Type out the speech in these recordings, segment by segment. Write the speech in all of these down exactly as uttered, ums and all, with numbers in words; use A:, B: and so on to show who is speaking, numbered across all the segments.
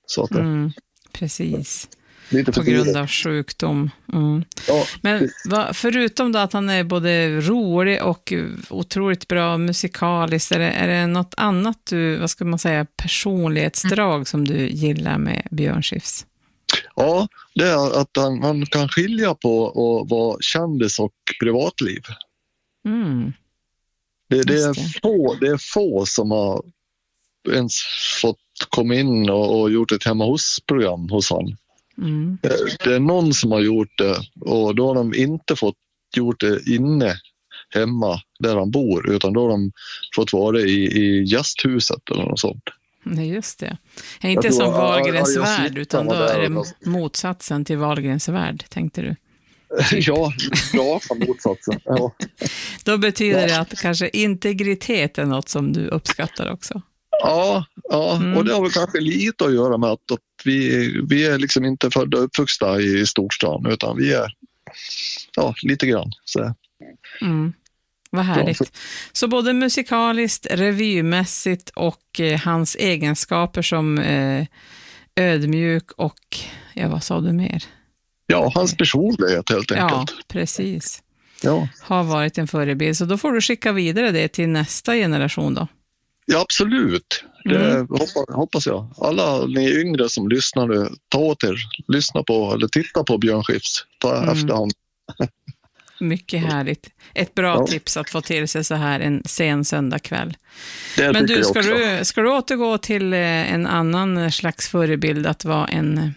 A: Så att,
B: mm, precis.
A: Lite
B: på grund av sjukdom. Mm.
A: Ja.
B: Men va, förutom då att han är både rolig och otroligt bra musikaliskt, är det, är det något annat du, vad ska man säga, personlighetsdrag som du gillar med Björn Skifs?
A: Ja, det är att han, han kan skilja på att vara kändis och privatliv.
B: Mm.
A: Det, det, är
B: det.
A: få, det är få som har ens fått komma in och, och gjort ett hemma hos-program hos han.
B: Mm.
A: Det är någon som har gjort det och då har de inte fått gjort det inne hemma där han bor, utan då har de fått vara i, i gästhuset eller något sånt.
B: Nej, just det. Det är inte som Wahlgrens värld, utan då är det motsatsen till Wahlgrens värld, tänkte du?
A: Ja, bra för motsatsen. Ja.
B: Då betyder det att kanske integritet är något som du uppskattar också.
A: Ja, ja. Mm. Och det har väl kanske lite att göra med att, att vi, vi är liksom inte födda och uppvuxna i storstan, utan vi är ja, lite grann. Så.
B: Mm. Vad härligt. Ja, så. så både musikaliskt, revymässigt och eh, hans egenskaper som eh, ödmjuk och, ja, vad sa du mer?
A: Ja, hans personlighet helt enkelt.
B: Ja, precis.
A: Ja.
B: Har varit en förebild. Så då får du skicka vidare det till nästa generation då.
A: Ja, absolut. Det
B: Mm.
A: hoppas, hoppas jag. Alla ni yngre som lyssnar nu, ta åt er, lyssna på eller titta på Björn Skifs. Ta mm. efterhand.
B: Mycket härligt. Ett bra ja. tips att få till sig så här en sen söndagkväll.
A: Det
B: Men du, ska
A: också.
B: du, ska du återgå till en annan slags förebild, att vara en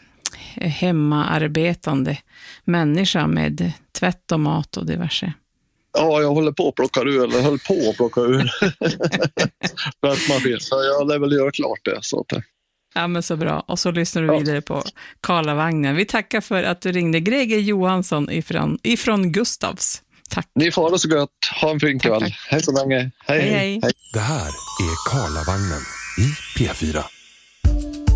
B: hemmaarbetande människa med tvätt och mat och diverse?
A: Ja, jag håller på att plocka ur, eller höll på att plocka ur. Tvättmaskin, så jag lär väl göra klart det. Så att...
B: Ja, men så bra. Och så lyssnar du ja. vidare på Karlavagnen. Vi tackar för att du ringde. Greger Johansson ifrån, ifrån Gustavs. Tack.
A: Ni får ha det så gott. Ha en fin kväll. Hej så länge. Hej,
B: hej, hej.
A: hej.
C: Det här är Karlavagnen i P fyra.